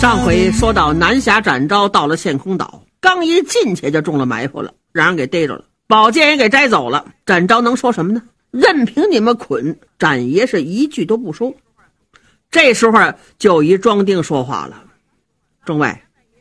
上回说到南侠展昭到了陷空岛，刚一进去就中了埋伏了，让人给逮着了，宝剑也给摘走了。展昭能说什么呢？任凭你们捆，展爷是一句都不说。这时候就一庄定说话了：众位，